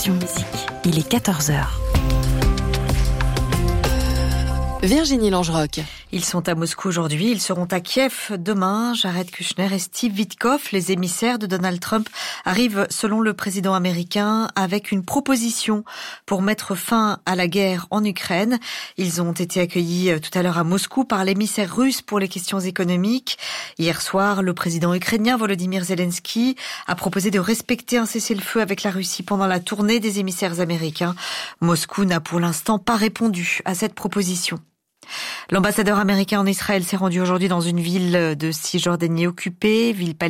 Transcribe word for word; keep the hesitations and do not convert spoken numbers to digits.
Passion Musique. Il est quatorze heures. Virginie Langerock. Ils sont à Moscou aujourd'hui, ils seront à Kiev demain. Jared Kushner et Steve Witkoff, les émissaires de Donald Trump, arrivent selon le président américain avec une proposition pour mettre fin à la guerre en Ukraine. Ils ont été accueillis tout à l'heure à Moscou par l'émissaire russe pour les questions économiques. Hier soir, le président ukrainien Volodymyr Zelensky a proposé de respecter un cessez-le-feu avec la Russie pendant la tournée des émissaires américains. Moscou n'a pour l'instant pas répondu à cette proposition. L'ambassadeur américain en Israël s'est rendu aujourd'hui dans une ville de Cisjordanie occupée, ville